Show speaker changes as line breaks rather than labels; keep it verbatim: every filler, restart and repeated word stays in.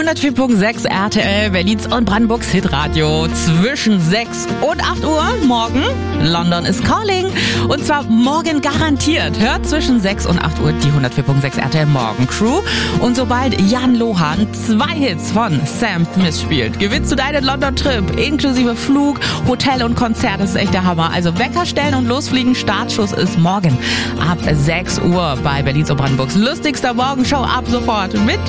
hundertvier Komma sechs R T L, Berlins und Brandenburgs Hitradio. Zwischen sechs und acht Uhr morgen London is Calling. Und zwar morgen garantiert. Hört zwischen sechs und acht Uhr die hundertvier Komma sechs R T L Morgen Crew. Und sobald Jan Lohan zwei Hits von Sam Smith spielt, gewinnst du deinen London-Trip inklusive Flug, Hotel und Konzert. Das ist echt der Hammer. Also Wecker stellen und losfliegen. Startschuss ist morgen ab sechs Uhr bei Berlins und Brandenburgs lustigster Morgenshow ab sofort mit